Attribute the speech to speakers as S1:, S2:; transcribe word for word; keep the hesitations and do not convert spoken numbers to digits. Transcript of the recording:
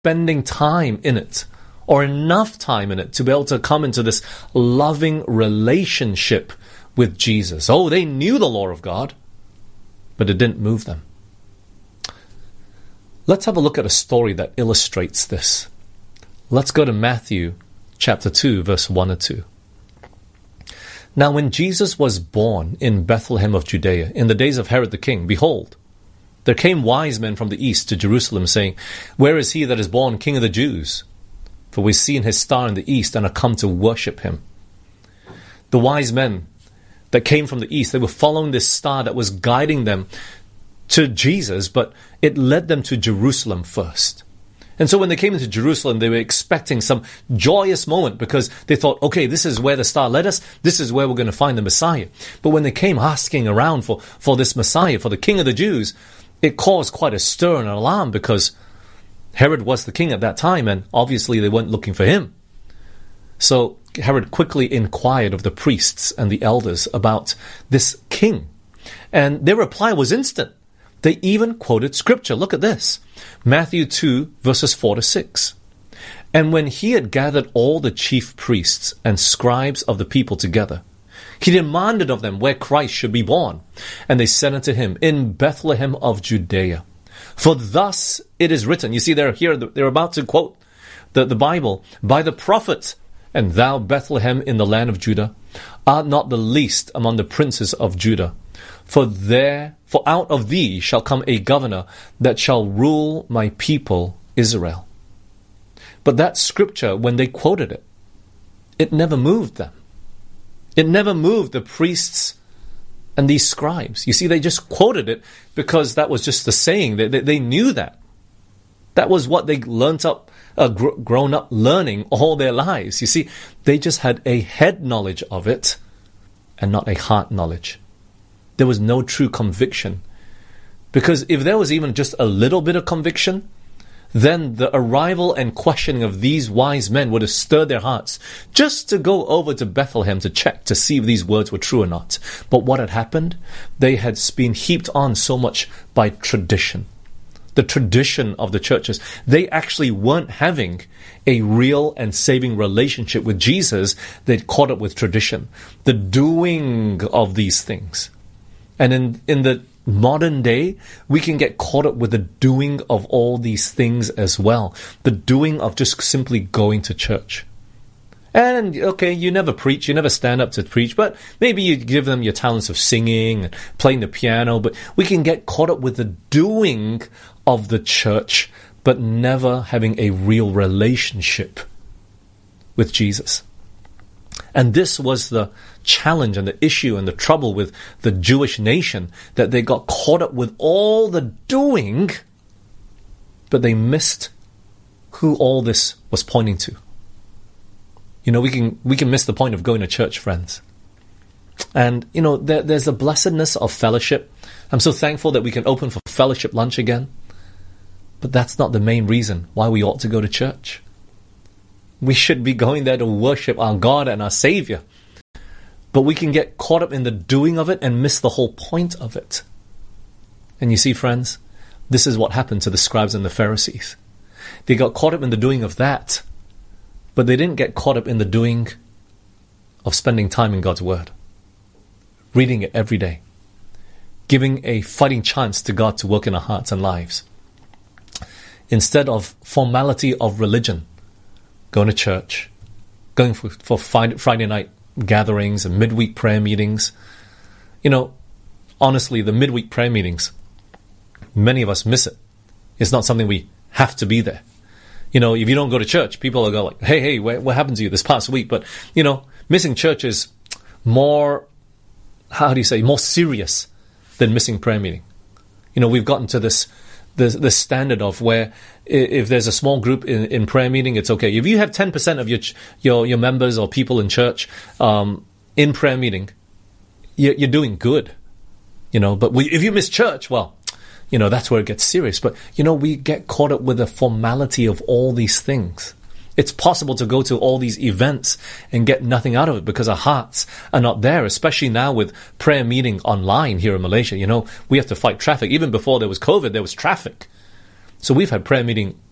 S1: spending time in it, or enough time in it, to be able to come into this loving relationship with Jesus. Oh, they knew the law of God, but it didn't move them. Let's have a look at a story that illustrates this. Let's go to Matthew chapter two, verse one and two. Now when Jesus was born in Bethlehem of Judea, in the days of Herod the king, behold, there came wise men from the east to Jerusalem, saying, Where is he that is born King of the Jews? For we've seen his star in the east, and are come to worship him. The wise men that came from the east, they were following this star that was guiding them to Jesus, but it led them to Jerusalem first. And so when they came into Jerusalem, they were expecting some joyous moment, because they thought, okay, this is where the star led us. This is where we're going to find the Messiah. But when they came asking around for, for this Messiah, for the King of the Jews, it caused quite a stir and an alarm, because Herod was the king at that time, and obviously they weren't looking for him. So Herod quickly inquired of the priests and the elders about this king. And their reply was instant. They even quoted scripture. Look at this. Matthew two, verses four to six. And when he had gathered all the chief priests and scribes of the people together, he demanded of them where Christ should be born. And they said unto him, In Bethlehem of Judea. For thus it is written. You see, they're here, they're about to quote the, the Bible. By the prophet, And thou, Bethlehem, in the land of Judah, art not the least among the princes of Judah. For there, for out of thee shall come a governor that shall rule my people Israel. But that scripture, when they quoted it, it never moved them. It never moved the priests and these scribes. You see, they just quoted it because that was just the saying. They, they, they knew that. That was what they learnt up, uh, gr- grown up learning all their lives. You see, they just had a head knowledge of it and not a heart knowledge. There was no true conviction. Because if there was even just a little bit of conviction, then the arrival and questioning of these wise men would have stirred their hearts just to go over to Bethlehem to check to see if these words were true or not. But what had happened? They had been heaped on so much by tradition. The tradition of the churches. They actually weren't having a real and saving relationship with Jesus. They'd caught up with tradition. The doing of these things. And in, in the modern day, we can get caught up with the doing of all these things as well. The doing of just simply going to church. And, okay, you never preach, you never stand up to preach, but maybe you give them your talents of singing and playing the piano, but we can get caught up with the doing of the church, but never having a real relationship with Jesus. And this was the challenge and the issue and the trouble with the Jewish nation, that they got caught up with all the doing, but they missed who all this was pointing to. You know, we can we can miss the point of going to church, friends. And, you know, there, there's a blessedness of fellowship. I'm so thankful that we can open for fellowship lunch again. But that's not the main reason why we ought to go to church. We should be going there to worship our God and our Savior. But we can get caught up in the doing of it and miss the whole point of it. And you see, friends, this is what happened to the scribes and the Pharisees. They got caught up in the doing of that, but they didn't get caught up in the doing of spending time in God's Word, reading it every day, giving a fighting chance to God to work in our hearts and lives. Instead of formality of religion, going to church, going for, for Friday night gatherings and midweek prayer meetings. You know, honestly, the midweek prayer meetings, many of us miss it. It's not something we have to be there. You know, if you don't go to church, people will go like, hey, hey, what, what happened to you this past week? But, you know, missing church is more, how do you say, more serious than missing prayer meeting. You know, we've gotten to this the the standard of where if there's a small group in, in prayer meeting, it's okay. If you have ten percent of your your your members or people in church um, in prayer meeting, you're, you're doing good. You know, but we, if you miss church, well, you know, that's where it gets serious. But, you know, we get caught up with the formality of all these things. It's possible to go to all these events and get nothing out of it because our hearts are not there, especially now with prayer meeting online here in Malaysia. You know, we have to fight traffic. Even before there was COVID, there was traffic. So we've had prayer meeting